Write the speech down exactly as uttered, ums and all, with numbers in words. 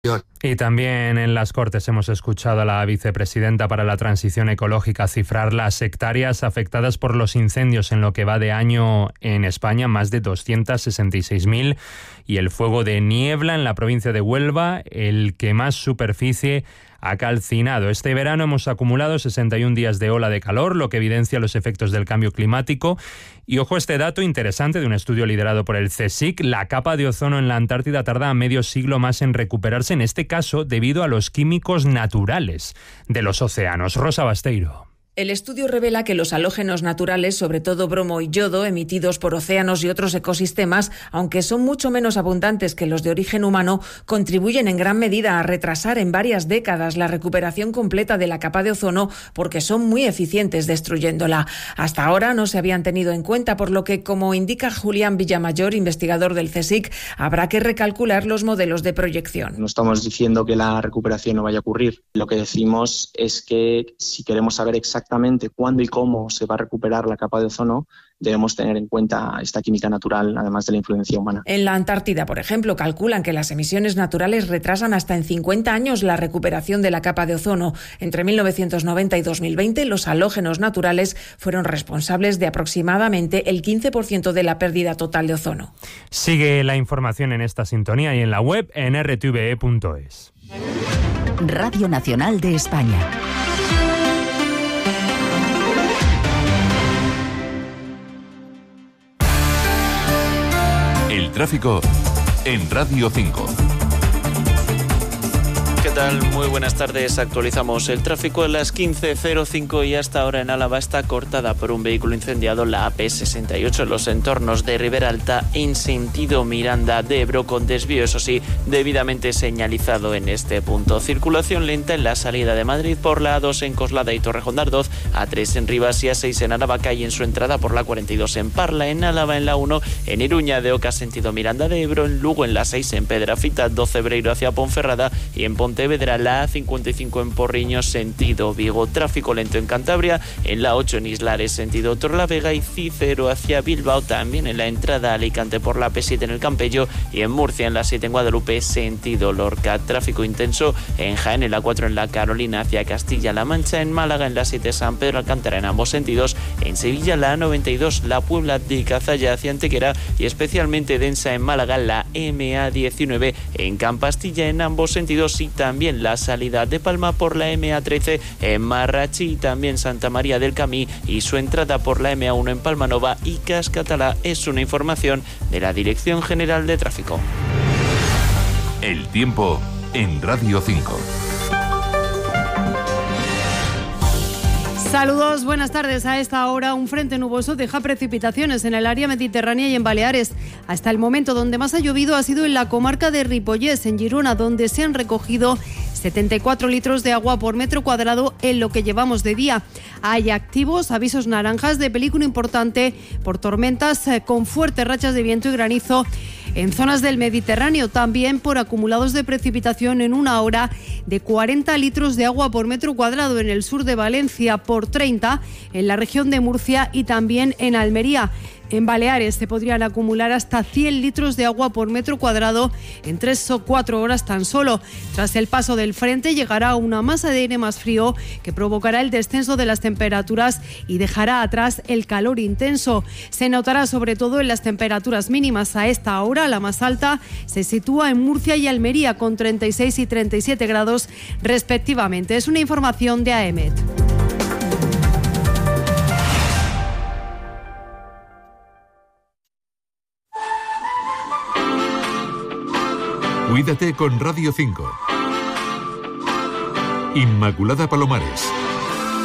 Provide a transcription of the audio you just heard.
Y también en las Cortes hemos escuchado a la vicepresidenta para la Transición Ecológica cifrar las hectáreas afectadas por los incendios en lo que va de año en España, más de doscientas sesenta y seis mil, y el fuego de niebla en la provincia de Huelva, el que más superficie ha calcinado. Este verano hemos acumulado sesenta y un días de ola de calor, lo que evidencia los efectos del cambio climático. Y ojo este dato interesante de un estudio liderado por el CSIC: la capa de ozono en la Antártida tarda medio siglo más en recuperarse, en este caso debido a los químicos naturales de los océanos. Rosa Basteiro. El estudio revela que los halógenos naturales, sobre todo bromo y yodo, emitidos por océanos y otros ecosistemas, aunque son mucho menos abundantes que los de origen humano, contribuyen en gran medida a retrasar en varias décadas la recuperación completa de la capa de ozono porque son muy eficientes destruyéndola. Hasta ahora no se habían tenido en cuenta, por lo que, como indica Julián Villamayor, investigador del CSIC, habrá que recalcular los modelos de proyección. No estamos diciendo que la recuperación no vaya a ocurrir. Lo que decimos es que si queremos saber exactamente Exactamente cuándo y cómo se va a recuperar la capa de ozono, debemos tener en cuenta esta química natural, además de la influencia humana. En la Antártida, por ejemplo, calculan que las emisiones naturales retrasan hasta en cincuenta años la recuperación de la capa de ozono. Entre mil novecientos noventa y dos mil veinte, los halógenos naturales fueron responsables de aproximadamente el quince por ciento de la pérdida total de ozono. Sigue la información en esta sintonía y en la web en r t v e punto es. Radio Nacional de España. El tráfico en Radio cinco. ¿Qué tal? Muy buenas tardes. Actualizamos el tráfico a las quince cero cinco y hasta ahora en Álava está cortada por un vehículo incendiado la A P sesenta y ocho en los entornos de Ribera Alta en sentido Miranda de Ebro, con desvío, eso sí, debidamente señalizado en este punto. Circulación lenta en la salida de Madrid por la A dos en Coslada y Torrejón de Ardoz, A tres en Rivas y A seis en Aravaca, y en su entrada por la cuarenta y dos en Parla, en Álava en la uno, en Iruña de Oca sentido Miranda de Ebro, en Lugo en la seis en Pedrafita, doce Breiro hacia Ponferrada, y en Pontevedra la A cincuenta y cinco en Porriño sentido Vigo. Tráfico lento en Cantabria, en la ocho en Islares sentido Torlavega y Cícero hacia Bilbao, también en la entrada a Alicante por la P siete en el Campello, y en Murcia en la siete en Guadalupe sentido Lorca. Tráfico intenso en Jaén, en la cuatro en la Carolina hacia Castilla-La Mancha, en Málaga en la siete San Pedro Alcántara en ambos sentidos, en Sevilla la A noventa y dos la Puebla de Cazalla hacia Antequera, y especialmente densa en Málaga la M A diecinueve en Campastilla en ambos sentidos, y también la salida de Palma por la M A trece en Marrachi, y también Santa María del Camí y su entrada por la M A uno en Palmanova y Cascatalá. Es una información de la Dirección General de Tráfico. El tiempo en Radio cinco. Saludos, buenas tardes. A esta hora un frente nuboso deja precipitaciones en el área mediterránea y en Baleares. Hasta el momento donde más ha llovido ha sido en la comarca de Ripollés, en Girona, donde se han recogido setenta y cuatro litros de agua por metro cuadrado en lo que llevamos de día. Hay activos avisos naranjas de peligro importante por tormentas con fuertes rachas de viento y granizo en zonas del Mediterráneo, también por acumulados de precipitación en una hora de cuarenta litros de agua por metro cuadrado en el sur de Valencia, por treinta en la región de Murcia y también en Almería. En Baleares se podrían acumular hasta cien litros de agua por metro cuadrado en tres o cuatro horas tan solo. Tras el paso del frente llegará una masa de aire más frío que provocará el descenso de las temperaturas y dejará atrás el calor intenso. Se notará sobre todo en las temperaturas mínimas. A esta hora la más alta se sitúa en Murcia y Almería con treinta y seis y treinta y siete grados respectivamente. Es una información de A E M E T. Cuídate con Radio cinco. Inmaculada Palomares.